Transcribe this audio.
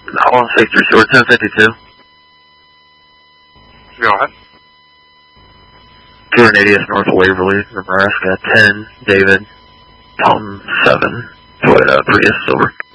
I'll take 1052. Go ahead. 280th North Waverly, Nebraska, 10, David, Tom 7, Toyota Prius, over.